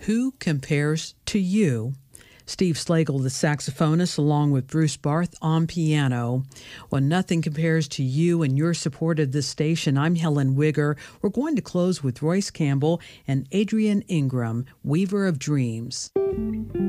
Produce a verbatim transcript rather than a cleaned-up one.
Who compares to you? Steve Slagle, the saxophonist, along with Bruce Barth on piano. Well, nothing compares to you and your support of this station. I'm Helen Wigger. We're going to close with Royce Campbell and Adrian Ingram, Weaver of Dreams.